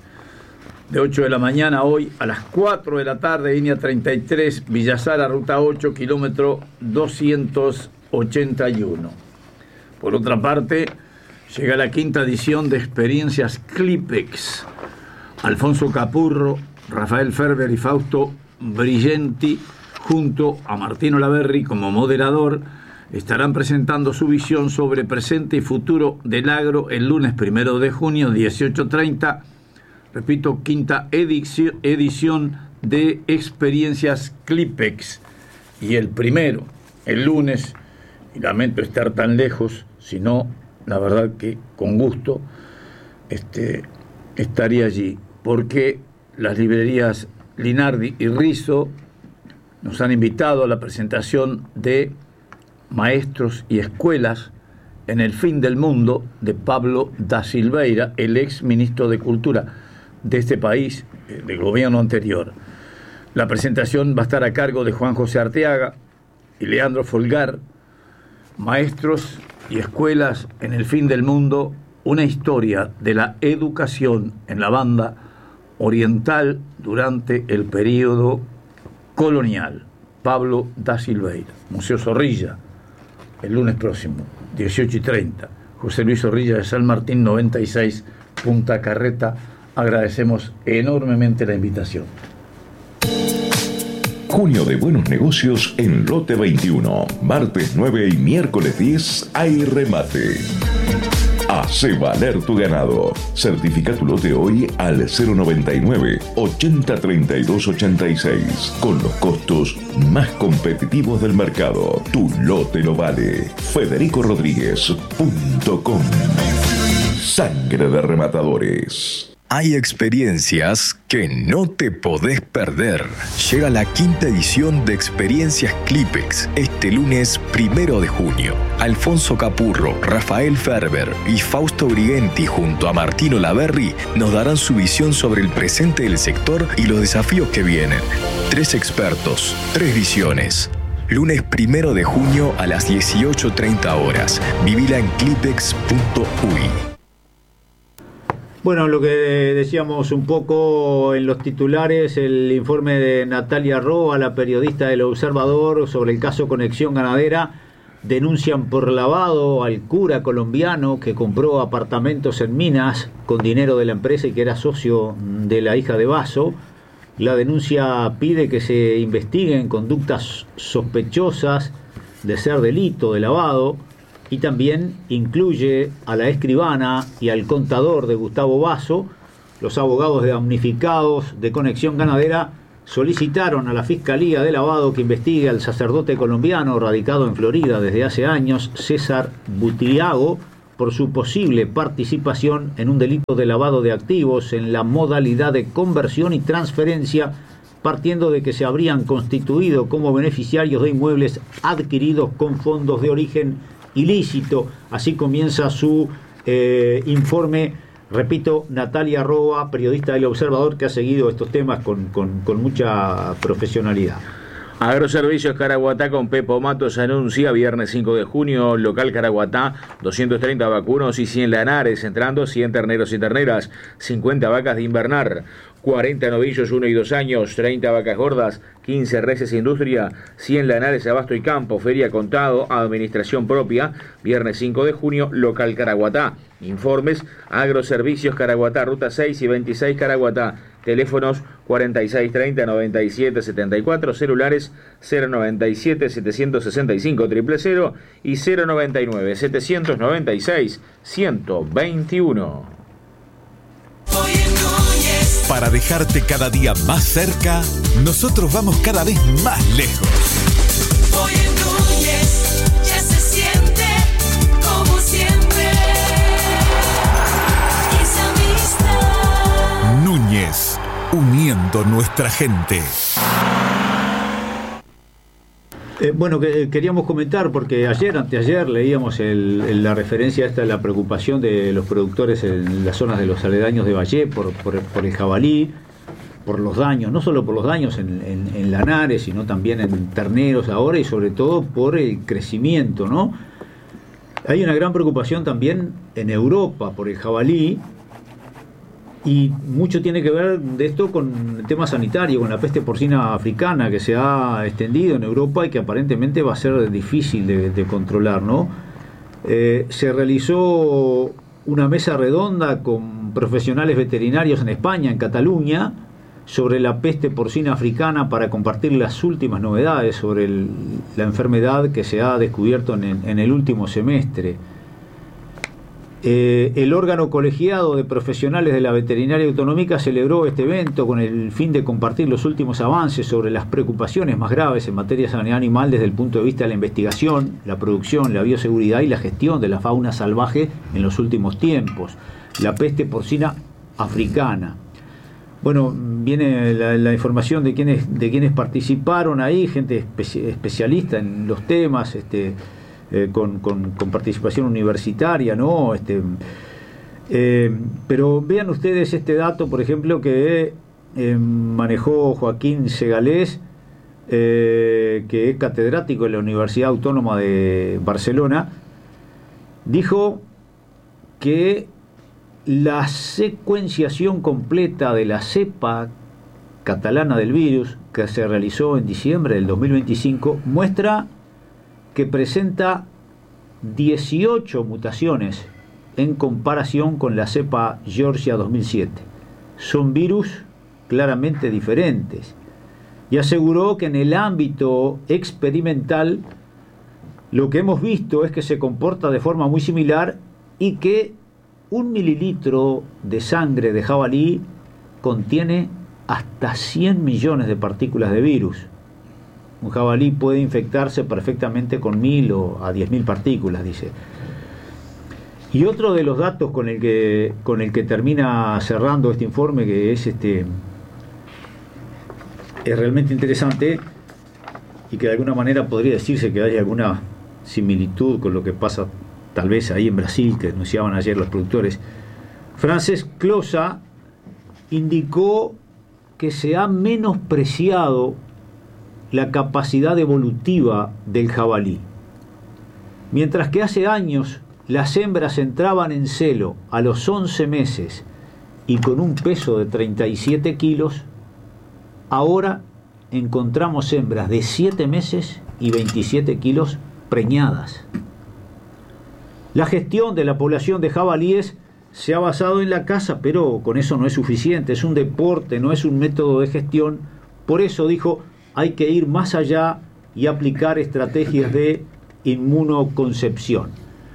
de ocho de la mañana hoy a las cuatro de la tarde, línea treinta y tres, Villasara, ruta ocho, kilómetro doscientos ochenta y uno. Por otra parte, llega la quinta edición de Experiencias Clipex. Alfonso Capurro, Rafael Ferber y Fausto Brillenti, junto a Martino Laverri como moderador, estarán presentando su visión sobre presente y futuro del agro el lunes primero de junio, dieciocho treinta. Repito, quinta edición, edición de Experiencias Clipex. Y el primero, el lunes, y lamento estar tan lejos, si no, la verdad que con gusto este, estaría allí, porque las librerías Linardi y Rizzo nos han invitado a la presentación de Maestros y Escuelas en el Fin del Mundo de Pablo da Silveira, el ex ministro de Cultura de este país, del gobierno anterior. La presentación va a estar a cargo de Juan José Arteaga y Leandro Folgar. Maestros y Escuelas en el Fin del Mundo, una historia de la educación en la banda oriental durante el período colonial. Pablo da Silveira, Museo Zorrilla, el lunes próximo, dieciocho y treinta. José Luis Zorrilla de San Martín noventa y seis, Punta Carreta. Agradecemos enormemente la invitación. Junio de buenos negocios en Lote veintiuno. Martes nueve y miércoles diez hay remate. Hace valer tu ganado. Certifica tu lote hoy al cero noventa y nueve, ochenta treinta y dos ochenta y seis. Con los costos más competitivos del mercado. Tu lote lo vale. Federico Rodríguez punto com. Sangre de rematadores. Hay experiencias que no te podés perder. Llega la quinta edición de Experiencias Clipex este lunes primero de junio. Alfonso Capurro, Rafael Ferber y Fausto Brigenti junto a Martino Laverri nos darán su visión sobre el presente del sector y los desafíos que vienen. Tres expertos, tres visiones. Lunes primero de junio a las dieciocho treinta horas. Vivila en clipex punto uy. Bueno, lo que decíamos un poco en los titulares, el informe de Natalia Roa, la periodista del Observador, sobre el caso Conexión Ganadera. Denuncian por lavado al cura colombiano que compró apartamentos en Minas con dinero de la empresa y que era socio de la hija de Basso. La denuncia pide que se investiguen conductas sospechosas de ser delito de lavado. y también incluye a la escribana y al contador de Gustavo Basso. Los abogados de damnificados de Conexión Ganadera solicitaron a la Fiscalía de Lavado que investigue al sacerdote colombiano radicado en Florida desde hace años, César Butiago, por su posible participación en un delito de lavado de activos en la modalidad de conversión y transferencia, partiendo de que se habrían constituido como beneficiarios de inmuebles adquiridos con fondos de origen ilícito. Así comienza su eh, informe, repito, Natalia Roa, periodista del Observador, que ha seguido estos temas con, con, con mucha profesionalidad. Agroservicios Caraguatá con Pepo Matos anuncia viernes cinco de junio, local Caraguatá, doscientos treinta vacunos y cien lanares, entrando cien terneros y terneras, cincuenta vacas de invernar, cuarenta novillos uno y dos años, treinta vacas gordas, quince reses industria, cien lanares abasto y campo, feria contado, administración propia, viernes cinco de junio, local Caraguatá. Informes, Agroservicios Caraguatá, ruta seis y veintiséis Caraguatá. Teléfonos cuarenta y seis treinta noventa y siete setenta y cuatro, celulares cero noventa y siete setecientos sesenta y cinco cero cero cero y cero noventa y nueve setecientos noventa y seis ciento veintiuno. Para dejarte cada día más cerca, nosotros vamos cada vez más lejos. Hoy en Núñez ya se siente como siempre. Esa amistad. Núñez, uniendo nuestra gente. Eh, bueno, que, queríamos comentar, porque ayer, anteayer, leíamos el, el, la referencia esta de la preocupación de los productores en las zonas de los aledaños de Valle por, por, por el jabalí, por los daños, no solo por los daños en, en, en lanares, sino también en terneros ahora, y sobre todo por el crecimiento, ¿no? Hay una gran preocupación también en Europa por el jabalí, y mucho tiene que ver de esto con el tema sanitario, con la peste porcina africana que se ha extendido en Europa y que aparentemente va a ser difícil de, de controlar, ¿no? Eh, se realizó una mesa redonda con profesionales veterinarios en España, en Cataluña, sobre la peste porcina africana, para compartir las últimas novedades sobre el, la enfermedad que se ha descubierto en, en el último semestre. Eh, el órgano colegiado de profesionales de la veterinaria autonómica celebró este evento con el fin de compartir los últimos avances sobre las preocupaciones más graves en materia de sanidad animal desde el punto de vista de la investigación, la producción, la bioseguridad y la gestión de la fauna salvaje en los últimos tiempos. La peste porcina africana. Bueno, viene la, la información de quienes, de quienes participaron ahí, gente espe- especialista en los temas, este... Eh, con, con, con participación universitaria, ¿no? Este, eh, pero vean ustedes este dato, por ejemplo, que eh, manejó Joaquín Segalés, eh, que es catedrático de la Universidad Autónoma de Barcelona. Dijo que la secuenciación completa de la cepa catalana del virus, que se realizó en diciembre del dos mil veinticinco, muestra que presenta dieciocho mutaciones en comparación con la cepa Georgia dos mil siete. Son virus claramente diferentes. Y aseguró que en el ámbito experimental lo que hemos visto es que se comporta de forma muy similar y que un mililitro de sangre de jabalí contiene hasta cien millones de partículas de virus. Un jabalí puede infectarse perfectamente con mil o a diez mil partículas, dice. Y otro de los datos con el que con el que termina cerrando este informe, que es este es realmente interesante y que de alguna manera podría decirse que hay alguna similitud con lo que pasa tal vez ahí en Brasil, que anunciaban ayer los productores. Francesc Closa indicó que se ha menospreciado la capacidad evolutiva del jabalí. Mientras que hace años las hembras entraban en celo a los once meses y con un peso de treinta y siete kilos, ahora encontramos hembras de siete meses y veintisiete kilos preñadas. La gestión de la población de jabalíes se ha basado en la caza, pero con eso no es suficiente, es un deporte, no es un método de gestión. Por eso dijo, hay que ir más allá y aplicar estrategias de inmunoconcepción.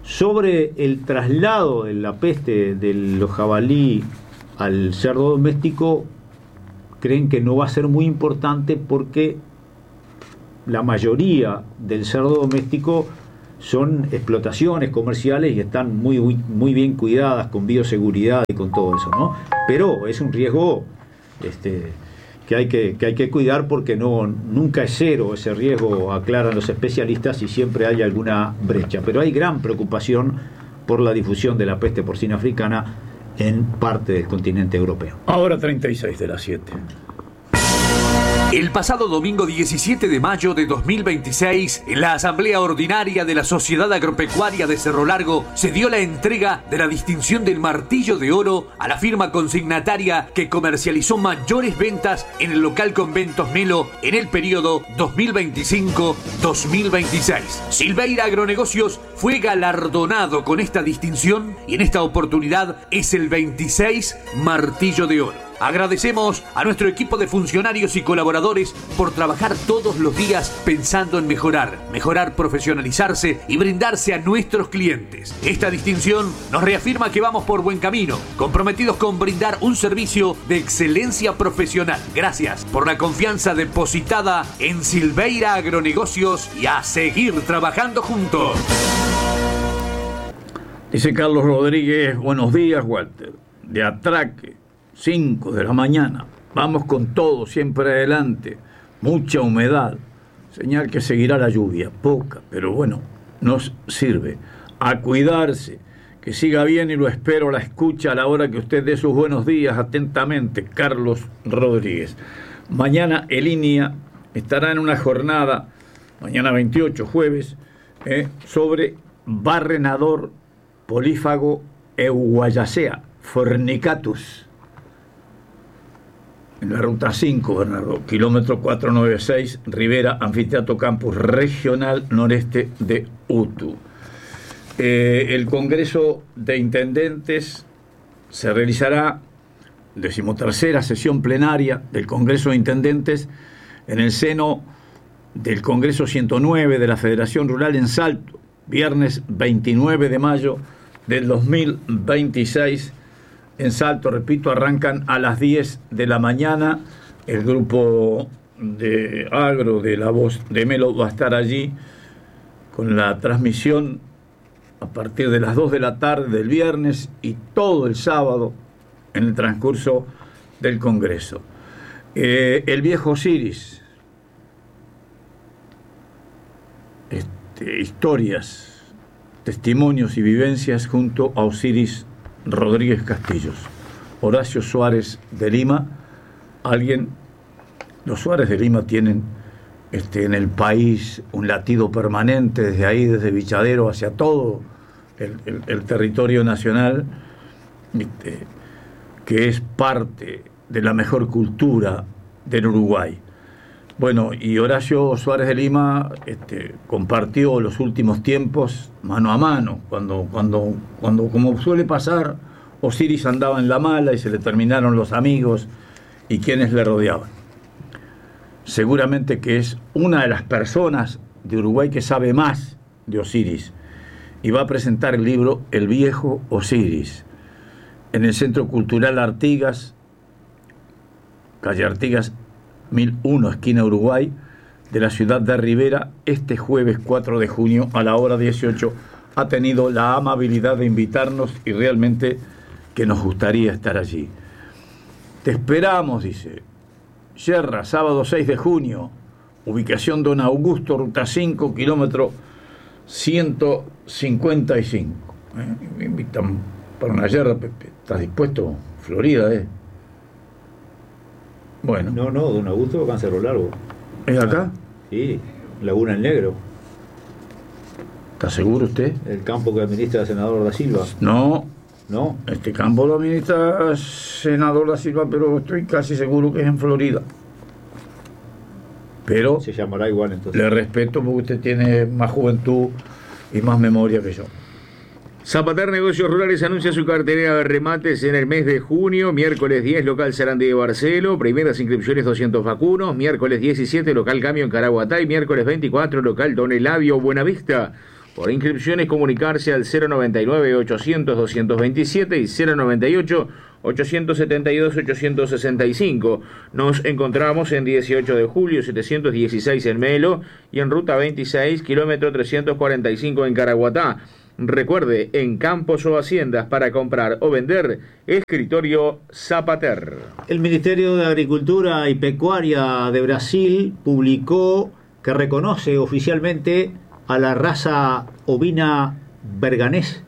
Sobre el traslado de la peste de los jabalí al cerdo doméstico, creen que no va a ser muy importante porque la mayoría del cerdo doméstico son explotaciones comerciales y están muy, muy, muy bien cuidadas con bioseguridad y con todo eso, ¿no? Pero es un riesgo este, que, hay que, que hay que cuidar porque no, nunca es cero ese riesgo, aclaran los especialistas, y siempre hay alguna brecha. Pero hay gran preocupación por la difusión de la peste porcina africana en parte del continente europeo. Ahora treinta y seis de las siete. El pasado domingo diecisiete de mayo de dos mil veintiséis, en la Asamblea Ordinaria de la Sociedad Agropecuaria de Cerro Largo, se dio la entrega de la distinción del Martillo de Oro a la firma consignataria que comercializó mayores ventas en el local Conventos Melo en el periodo dos mil veinticinco dos mil veintiséis. Silveira Agronegocios fue galardonado con esta distinción y en esta oportunidad es el veintiséis Martillo de Oro. Agradecemos a nuestro equipo de funcionarios y colaboradores por trabajar todos los días pensando en mejorar, mejorar, profesionalizarse y brindarse a nuestros clientes. Esta distinción nos reafirma que vamos por buen camino, comprometidos con brindar un servicio de excelencia profesional. Gracias por la confianza depositada en Silveira Agronegocios y a seguir trabajando juntos. Dice Carlos Rodríguez, buenos días, Walter. De Atraque, cinco de la mañana, vamos con todo, siempre adelante, mucha humedad, señal que seguirá la lluvia, poca, pero bueno, nos sirve. A cuidarse, que siga bien y lo espero a la escucha a la hora que usted dé sus buenos días. Atentamente, Carlos Rodríguez. Mañana el I N I A estará en una jornada, mañana veintiocho, jueves, eh, sobre barrenador polífago Euguayacea fornicatus. En la ruta cinco, Bernardo, kilómetro cuatrocientos noventa y seis, Rivera, Anfiteatro Campus Regional Noreste de Utu. Eh, el Congreso de Intendentes se realizará, decimotercera sesión plenaria del Congreso de Intendentes, en el seno del Congreso ciento nueve de la Federación Rural en Salto, viernes veintinueve de mayo del dos mil veintiséis. En Salto, repito, arrancan a las diez de la mañana. El grupo de Agro de La Voz de Melo va a estar allí con la transmisión a partir de las dos de la tarde del viernes y todo el sábado en el transcurso del Congreso. Eh, el viejo Osiris, este, historias, testimonios y vivencias junto a Osiris Rodríguez Castillos. Horacio Suárez de Lima, alguien, los Suárez de Lima tienen este, en el país un latido permanente desde ahí, desde Bichadero hacia todo el, el, el territorio nacional, este, que es parte de la mejor cultura del Uruguay. Bueno, y Horacio Suárez de Lima este, compartió los últimos tiempos mano a mano, cuando, cuando, cuando, como suele pasar, Osiris andaba en la mala y se le terminaron los amigos y quienes le rodeaban. Seguramente que es una de las personas de Uruguay que sabe más de Osiris y va a presentar el libro El viejo Osiris en el Centro Cultural Artigas, calle Artigas mil uno, esquina Uruguay, de la ciudad de Rivera, este jueves cuatro de junio a la hora dieciocho. Ha tenido la amabilidad de invitarnos y realmente que nos gustaría estar allí. Te esperamos, dice. Yerra, sábado seis de junio, ubicación Don Augusto, ruta cinco, kilómetro ciento cincuenta y cinco. ¿Eh? Me invitan para una yerra, Pepe. ¿Estás dispuesto? Florida, ¿eh? Bueno. No, no, Don Augusto acá en Cerro Largo. ¿Es acá? Sí, Laguna el Negro. ¿Está seguro usted? El campo que administra el senador Da Silva. No. ¿No? Este campo lo administra el senador Da Silva, pero estoy casi seguro que es en Florida. Pero se llamará igual entonces. Le respeto porque usted tiene más juventud y más memoria que yo. Zapater Negocios Rurales anuncia su cartera de remates en el mes de junio. Miércoles diez, local Sarandí de Barcelo. Primeras inscripciones doscientos vacunos. Miércoles diecisiete, local Cambio en Caraguatay. Miércoles veinticuatro, local Don Eladio Buenavista. Por inscripciones, comunicarse al cero noventa y nueve, ochocientos, doscientos veintisiete y cero noventa y ocho, ochocientos setenta y dos, ochocientos sesenta y cinco. Nos encontramos en dieciocho de julio, setecientos dieciséis en Melo y en ruta veintiséis, kilómetro trescientos cuarenta y cinco en Caraguatá. Recuerde, en campos o haciendas para comprar o vender, Escritorio Zapater. El Ministerio de Agricultura y Pecuaria de Brasil publicó que reconoce oficialmente a la raza ovina berganés